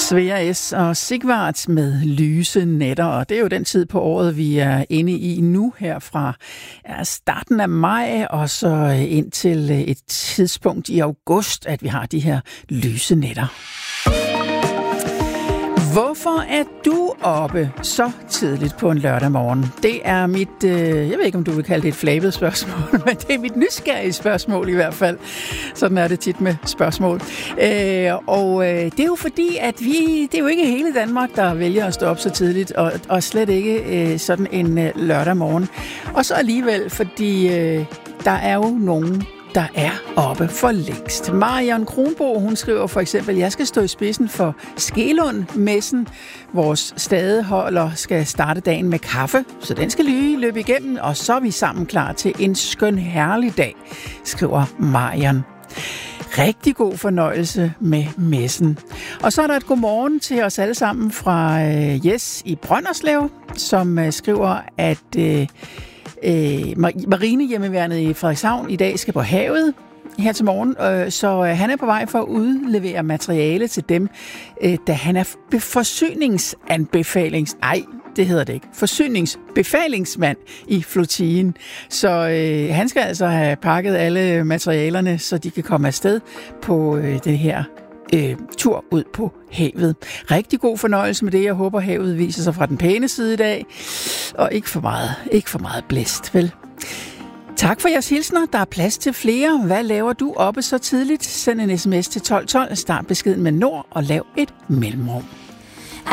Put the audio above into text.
Svea S. og Sigvart med lyse nætter, og det er jo den tid på året, vi er inde i nu her fra starten af maj og så ind til et tidspunkt i august, at vi har de her lyse nætter. Hvorfor er du oppe så tidligt på en lørdag morgen? Det er mit, jeg ved ikke, om du vil kalde det et flabet spørgsmål, men det er mit nysgerrige spørgsmål i hvert fald. Sådan er det tit med spørgsmål. Og det er jo fordi, at det er jo ikke hele Danmark, der vælger at stå op så tidligt, og slet ikke sådan en lørdag morgen. Og så alligevel, fordi der er jo nogen, der er oppe for længst. Marion Kronborg, hun skriver for eksempel, jeg skal stå i spidsen for Skelund-messen. Vores stadeholder skal starte dagen med kaffe, så den skal lige løbe igennem, og så er vi sammen klar til en skøn herlig dag, skriver Marion. Rigtig god fornøjelse med messen. Og så er der et godmorgen til os alle sammen fra Jes i Brønderslev, som skriver, at Marinehjemmeværnet i Frederikshavn i dag skal på havet her til morgen, så han er på vej for at udlevere materiale til dem, da han er forsyningsbefalingsmand i flottillen. Så han skal altså have pakket alle materialerne, så de kan komme afsted på den her tur ud på havet. Rigtig god fornøjelse med det. Jeg håber, havet viser sig fra den pæne side i dag. Og ikke for meget blæst, vel? Tak for jeres hilsner. Der er plads til flere. Hvad laver du oppe så tidligt? Send en sms til 1212. Start beskeden med Nord og lav et mellemrum.